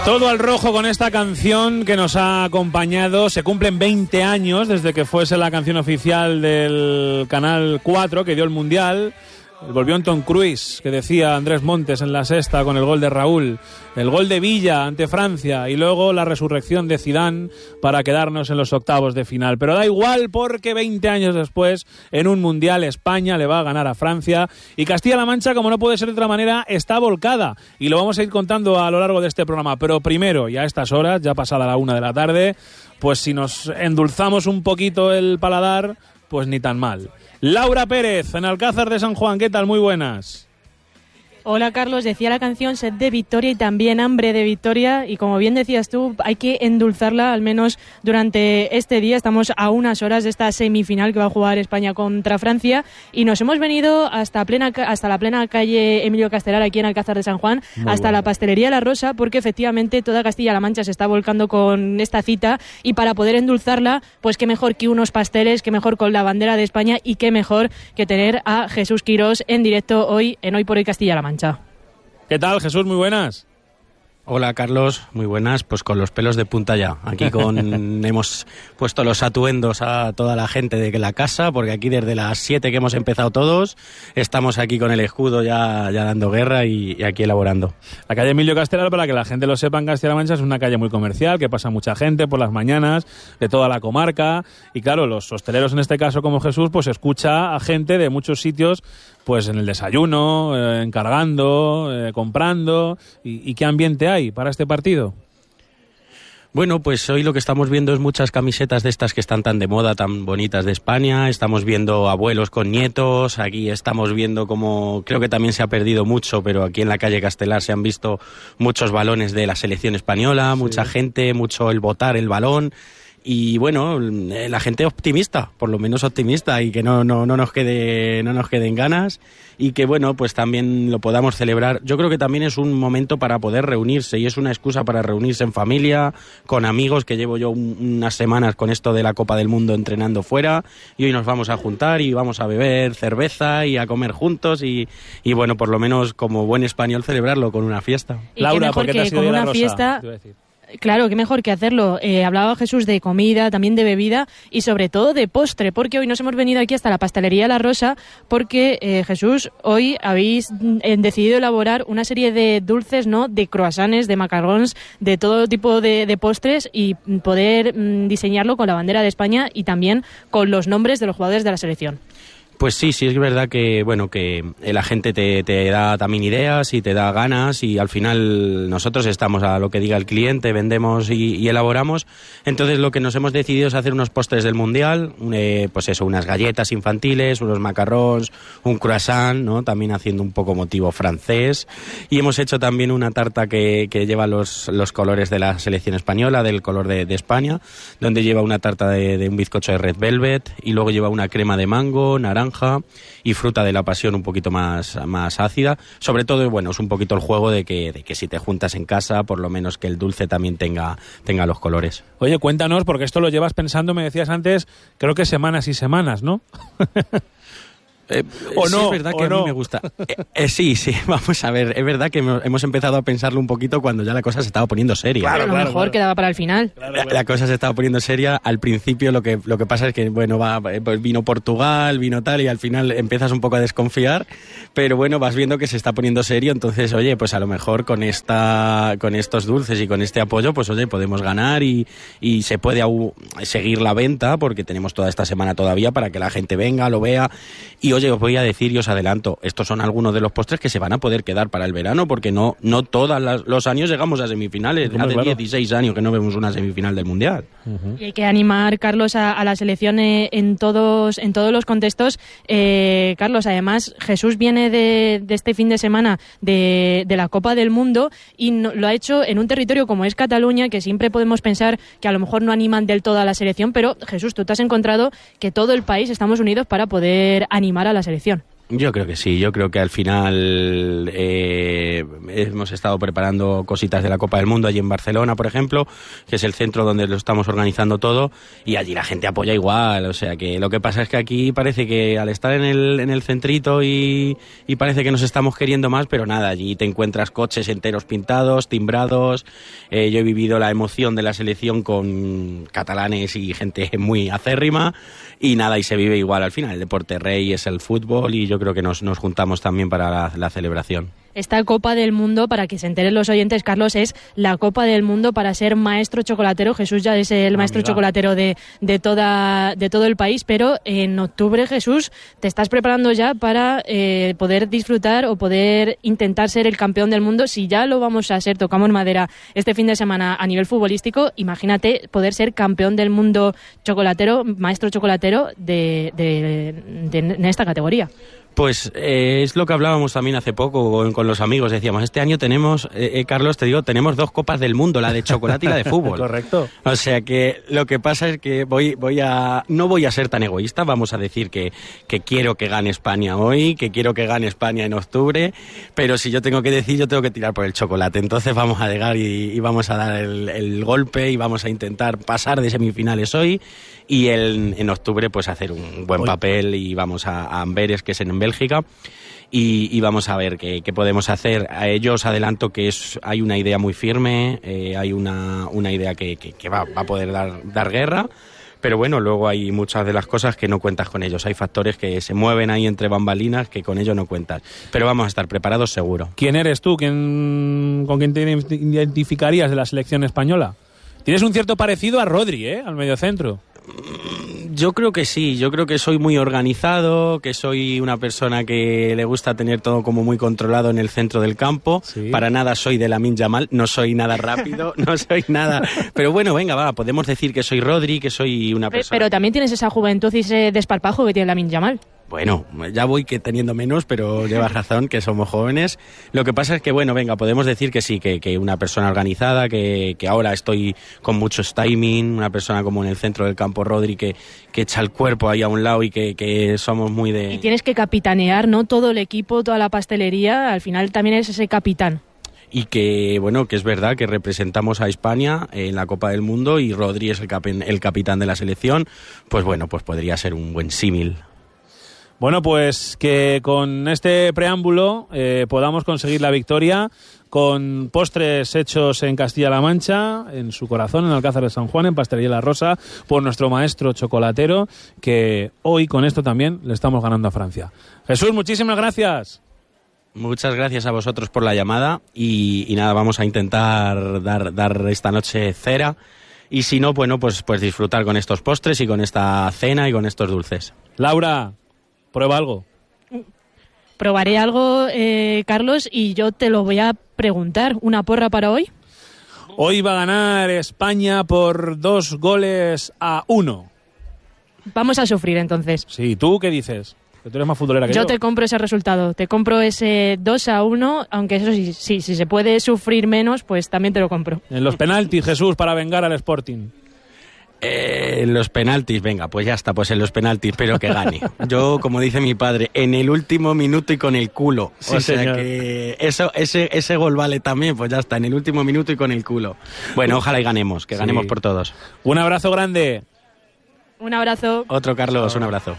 Todo al rojo con esta canción que nos ha acompañado. Se cumplen 20 años desde que fuese la canción oficial del Canal 4 que dio el Mundial. Volvió en Tom Cruise, que decía Andrés Montes en la sexta con el gol de Raúl, el gol de Villa ante Francia y luego la resurrección de Zidane para quedarnos en los octavos de final. Pero da igual porque 20 años después, en un Mundial, España le va a ganar a Francia y Castilla-La Mancha, como no puede ser de otra manera, está volcada y lo vamos a ir contando a lo largo de este programa. Pero primero, y a estas horas, ya pasada la 1 de la tarde, pues si nos endulzamos un poquito el paladar, pues ni tan mal. Laura Pérez, en Alcázar de San Juan, ¿qué tal? Muy buenas. Hola Carlos, decía la canción sed de victoria y también hambre de victoria, y como bien decías tú, hay que endulzarla al menos durante este día. Estamos a unas horas de esta semifinal que va a jugar España contra Francia y nos hemos venido hasta la plena calle Emilio Castelar aquí en Alcázar de San Juan, hasta la pastelería La Rosa, porque efectivamente toda Castilla-La Mancha se está volcando con esta cita y para poder endulzarla, pues qué mejor que unos pasteles, qué mejor con la bandera de España y qué mejor que tener a Jesús Quirós en directo hoy en Hoy por Hoy Castilla-La Mancha. ¿Qué tal, Jesús? Muy buenas. Hola, Carlos. Muy buenas. Pues con los pelos de punta ya. Aquí hemos puesto los atuendos a toda la gente de la casa, porque aquí desde las 7 que hemos empezado todos, estamos aquí con el escudo ya dando guerra y aquí elaborando. La calle Emilio Castelar, para que la gente lo sepa, en Castilla-La Mancha es una calle muy comercial, que pasa mucha gente por las mañanas, de toda la comarca, y claro, los hosteleros en este caso como Jesús, pues escucha a gente de muchos sitios, pues en el desayuno, encargando, comprando, y ¿qué ambiente hay para este partido? Bueno, pues hoy lo que estamos viendo es muchas camisetas de estas que están tan de moda, tan bonitas de España. Estamos viendo abuelos con nietos. Aquí estamos viendo como, creo que también se ha perdido mucho, pero aquí en la calle Castelar se han visto muchos balones de la selección española, sí. Mucha gente, mucho el botar el balón. Y bueno, la gente optimista, por lo menos optimista, y que no nos queden ganas, y que bueno, pues también lo podamos celebrar. Yo creo que también es un momento para poder reunirse, y es una excusa para reunirse en familia, con amigos, que llevo yo unas semanas con esto de la Copa del Mundo entrenando fuera, y hoy nos vamos a juntar y vamos a beber cerveza y a comer juntos, y bueno, por lo menos como buen español celebrarlo con una fiesta. Y Laura, ¿por qué te has ido de La Rosa? Fiesta... Claro, qué mejor que hacerlo. Hablaba Jesús de comida, también de bebida y sobre todo de postre, porque hoy nos hemos venido aquí hasta la pastelería La Rosa porque, Jesús, hoy habéis decidido elaborar una serie de dulces, ¿no? De croissants, de macarons, de todo tipo de postres y poder diseñarlo con la bandera de España y también con los nombres de los jugadores de la selección. Pues sí, es verdad que bueno que la gente te da también ideas y te da ganas, y al final nosotros estamos a lo que diga el cliente, vendemos y elaboramos. Entonces lo que nos hemos decidido es hacer unos postres del Mundial, pues eso, unas galletas infantiles, unos macarrons, un croissant, ¿no? También haciendo un poco motivo francés, y hemos hecho también una tarta que lleva los colores de la selección española, del color de España, donde lleva una tarta de un bizcocho de red velvet, y luego lleva una crema de mango, naranja y fruta de la pasión un poquito más ácida. Sobre todo, bueno, es un poquito el juego de que si te juntas en casa, por lo menos que el dulce también tenga los colores. Oye, cuéntanos, porque esto lo llevas pensando, me decías antes, creo que semanas y semanas, ¿no? ¿O no? Sí, es verdad que a mí me gusta. Sí, vamos a ver, es verdad que hemos empezado a pensarlo un poquito cuando ya la cosa se estaba poniendo seria. Claro, a lo mejor quedaba para el final. La cosa se estaba poniendo seria. Al principio lo que pasa es que, bueno, pues vino Portugal, vino tal, y al final empiezas un poco a desconfiar, pero bueno, vas viendo que se está poniendo serio. Entonces, oye, pues a lo mejor con estos dulces y con este apoyo, pues oye, podemos ganar y se puede seguir la venta, porque tenemos toda esta semana todavía para que la gente venga, lo vea. Y oye, os voy a decir y os adelanto, estos son algunos de los postres que se van a poder quedar para el verano, porque no todos los años llegamos a semifinales. Hace 16 años que no vemos una semifinal del Mundial. Uh-huh. Y hay que animar, Carlos, a la selección en todos los contextos. Carlos, además, Jesús viene de este fin de semana de la Copa del Mundo y lo ha hecho en un territorio como es Cataluña, que siempre podemos pensar que a lo mejor no animan del todo a la selección, pero Jesús, tú te has encontrado que todo el país estamos unidos para poder animar a la selección. Yo creo que sí, yo creo que al final hemos estado preparando cositas de la Copa del Mundo allí en Barcelona, por ejemplo, que es el centro donde lo estamos organizando todo, y allí la gente apoya igual, o sea que lo que pasa es que aquí parece que al estar en el centrito y parece que nos estamos queriendo más, pero nada, allí te encuentras coches enteros pintados, timbrados, yo he vivido la emoción de la selección con catalanes y gente muy acérrima, y nada, y se vive igual al final, el deporte rey es el fútbol, y yo creo que nos juntamos también para la celebración. Esta Copa del Mundo, para que se enteren los oyentes, Carlos, es la Copa del Mundo para ser maestro chocolatero. Jesús ya es el maestro chocolatero de todo el país, pero en octubre, Jesús, te estás preparando ya para poder disfrutar o poder intentar ser el campeón del mundo. Si ya lo vamos a ser, tocamos madera, este fin de semana a nivel futbolístico, imagínate poder ser campeón del mundo chocolatero, maestro chocolatero en esta categoría. Pues es lo que hablábamos también hace poco con los amigos. Decíamos, este año tenemos, Carlos, te digo, tenemos 2 copas del mundo, la de chocolate y la de fútbol. Correcto. O sea que lo que pasa es que no voy a ser tan egoísta. Vamos a decir que quiero que gane España hoy, que quiero que gane España en octubre, pero si yo tengo que decir, yo tengo que tirar por el chocolate. Entonces vamos a llegar y vamos a dar el golpe y vamos a intentar pasar de semifinales hoy y en octubre pues hacer un buen papel y vamos a Amberes, que es en Bélgica, y vamos a ver qué podemos hacer. Yo os adelanto que hay una idea muy firme, hay una idea que va a poder dar guerra, pero bueno, luego hay muchas de las cosas que no cuentas con ellos. Hay factores que se mueven ahí entre bambalinas que con ellos no cuentas, pero vamos a estar preparados seguro. ¿Quién eres tú? ¿Con quién te identificarías de la selección española? Tienes un cierto parecido a Rodri, al mediocentro. Yo creo que sí, yo creo que soy muy organizado, que soy una persona que le gusta tener todo como muy controlado en el centro del campo. ¿Sí? Para nada soy de Lamine Yamal, no soy nada rápido, no soy nada... Pero bueno, venga, podemos decir que soy Rodri, que soy una persona... Pero también tienes esa juventud y ese desparpajo que tiene Lamine Yamal. Bueno, ya voy teniendo menos, pero llevas razón, que somos jóvenes. Lo que pasa es que, bueno, venga, podemos decir que sí, que una persona organizada, que ahora estoy con muchos timing, una persona como en el centro del campo, Rodri, que echa el cuerpo ahí a un lado y que somos muy de... Y tienes que capitanear, ¿no? Todo el equipo, toda la pastelería, al final también eres ese capitán. Y que, bueno, que es verdad que representamos a España en la Copa del Mundo y Rodri es el capitán de la selección, pues bueno, pues podría ser un buen símil. Bueno, pues que con este preámbulo podamos conseguir la victoria con postres hechos en Castilla-La Mancha, en su corazón, en Alcázar de San Juan, en Pastelería La Rosa, por nuestro maestro chocolatero, que hoy con esto también le estamos ganando a Francia. Jesús, muchísimas gracias. Muchas gracias a vosotros por la llamada y nada, vamos a intentar dar esta noche cera y si no, bueno, pues disfrutar con estos postres y con esta cena y con estos dulces. Laura, prueba algo. Probaré algo, Carlos, y yo te lo voy a preguntar. ¿Una porra para hoy? Hoy va a ganar España por 2-1. Vamos a sufrir, entonces. Sí, ¿tú qué dices? Que tú eres más futbolera que yo. Yo te compro ese resultado. Te compro ese 2-1, aunque eso sí, si se puede sufrir menos, pues también te lo compro. En los penaltis, Jesús, para vengar al Sporting. En los penaltis, venga, pues ya está, pues en los penaltis, pero que gane. Yo, como dice mi padre, en el último minuto y con el culo. Sí, o sea señor. que ese gol vale también, pues ya está, en el último minuto y con el culo. Bueno, ojalá y ganemos, que ganemos por todos. Un abrazo grande. Un abrazo. Otro, Carlos, un abrazo.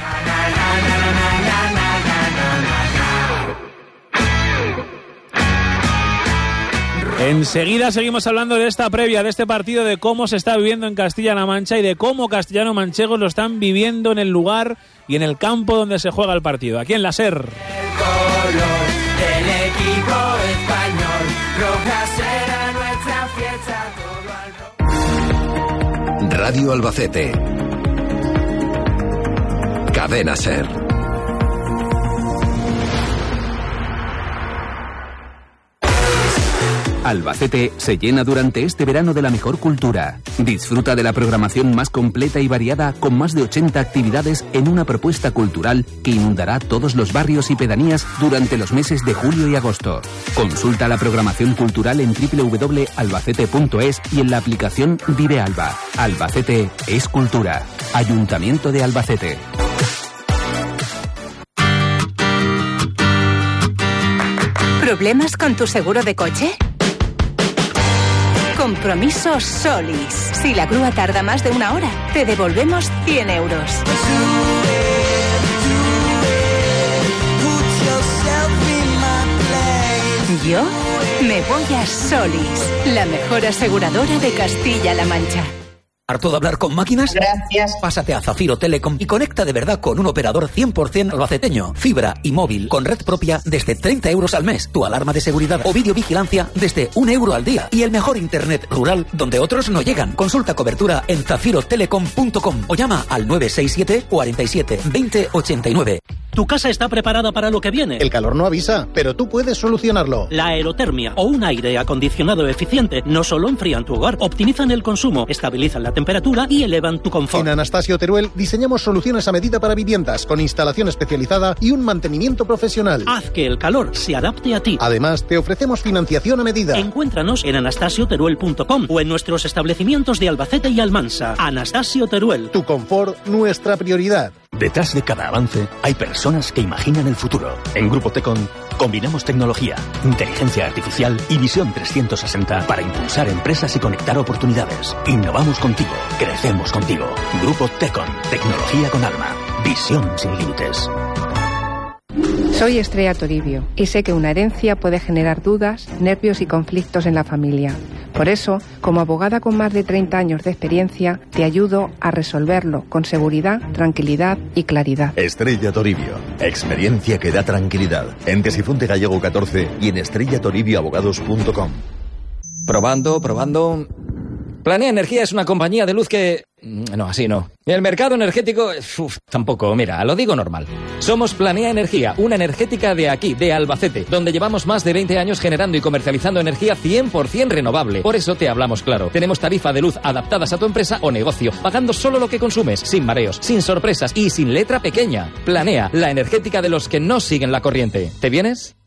Enseguida seguimos hablando de esta previa, de este partido, de cómo se está viviendo en Castilla-La Mancha y de cómo castellano-manchegos lo están viviendo en el lugar y en el campo donde se juega el partido. Aquí en la SER. El color del equipo español, roja será nuestra fiesta, todo al Radio Albacete. Cadena SER. Albacete se llena durante este verano de la mejor cultura. Disfruta de la programación más completa y variada con más de 80 actividades en una propuesta cultural que inundará todos los barrios y pedanías durante los meses de julio y agosto. Consulta la programación cultural en www.albacete.es y en la aplicación Vive Alba. Albacete es cultura. Ayuntamiento de Albacete. ¿Problemas con tu seguro de coche? Compromiso Solis. Si la grúa tarda más de 1 hora, te devolvemos 100 euros. Yo me voy a Solis, la mejor aseguradora de Castilla-La Mancha. ¿Harto de hablar con máquinas? Gracias. Pásate a Zafiro Telecom y conecta de verdad con un operador 100% albaceteño. Fibra y móvil con red propia desde 30 euros al mes. Tu alarma de seguridad o videovigilancia desde 1 euro al día. Y el mejor internet rural donde otros no llegan. Consulta cobertura en zafirotelecom.com o llama al 967 47 20 89. Tu casa está preparada para lo que viene. El calor no avisa, pero tú puedes solucionarlo. La aerotermia o un aire acondicionado eficiente no solo enfrían tu hogar, optimizan el consumo, estabilizan la temperatura y elevan tu confort. En Anastasio Teruel diseñamos soluciones a medida para viviendas, con instalación especializada y un mantenimiento profesional. Haz que el calor se adapte a ti. Además, te ofrecemos financiación a medida. Encuéntranos en anastasioteruel.com o en nuestros establecimientos de Albacete y Almansa. Anastasio Teruel. Tu confort, nuestra prioridad. Detrás de cada avance hay personas que imaginan el futuro. En Grupo Tecon combinamos tecnología, inteligencia artificial y visión 360 para impulsar empresas y conectar oportunidades. Innovamos contigo, crecemos contigo. Grupo Tecon, tecnología con alma, visión sin límites. Soy Estrella Toribio y sé que una herencia puede generar dudas, nervios y conflictos en la familia. Por eso, como abogada con más de 30 años de experiencia, te ayudo a resolverlo con seguridad, tranquilidad y claridad. Estrella Toribio, experiencia que da tranquilidad. En Tesifunte Gallego 14 y en estrellatoribioabogados.com. Probando. Planea Energía es una compañía de luz que... No, así no. El mercado energético... tampoco, mira, lo digo normal. Somos Planea Energía, una energética de aquí, de Albacete, donde llevamos más de 20 años generando y comercializando energía 100% renovable. Por eso te hablamos claro. Tenemos tarifa de luz adaptadas a tu empresa o negocio, pagando solo lo que consumes, sin mareos, sin sorpresas y sin letra pequeña. Planea, la energética de los que no siguen la corriente. ¿Te vienes?